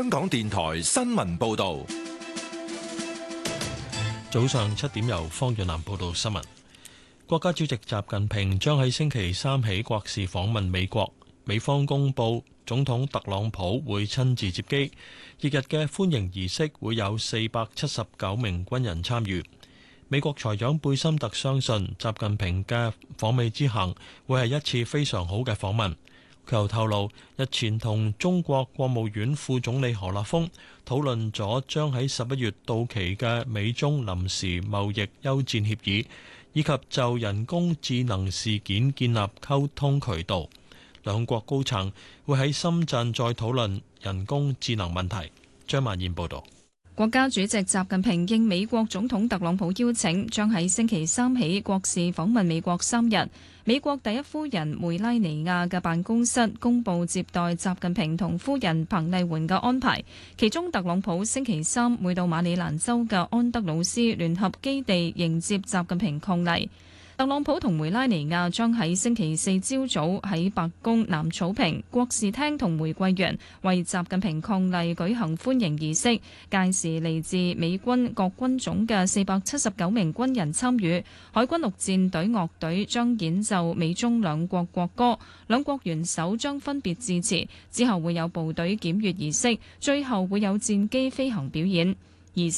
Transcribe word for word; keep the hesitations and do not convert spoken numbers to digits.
香港電台新聞報道。 早上七點，由方遠南報道新聞。國家主席習近平將喺星期三起國事訪問美國，美方公布總統特朗普會親自接機，翌日嘅歡迎儀式會有四百七十九名軍人參與。美國財長貝森特相信習近平嘅訪美之行會係一次非常好嘅訪問。佢又透露，日前同中國國務院副總理何立峰討論咗將喺十一月到期嘅美中臨時貿易休戰協議，以及就人工智能事件建立溝通渠道。兩國高層會喺深圳再討論人工智能問題。張曼燕報導。 國家主席習近平應美國總統特朗普邀請，將喺星期三起國事訪問美國三日。美國第一夫人梅拉尼亞嘅辦公室公佈接待習近平同夫人彭麗媛嘅安排，其中特朗普星期三會到馬里蘭州嘅安德魯斯聯合基地迎接習近平伉儷。特朗普同梅拉尼亞將喺星期四朝早喺白宮南草坪、國事廳同玫瑰園為習近平伉儷舉行歡迎儀式。屆時嚟自美軍各軍種嘅四百七十九名軍人參與，海軍陸戰隊樂隊將演奏美中兩國國歌，兩國元首將分別致辭，之後會有部隊檢閱儀式，最後會有戰機飛行表演。儀式